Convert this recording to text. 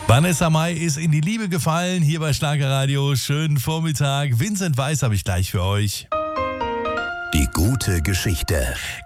Vanessa Mai ist in die Liebe gefallen, hier bei Schlagerradio. Schönen Vormittag. Vincent Weiss habe ich gleich für euch. Die gute Geschichte.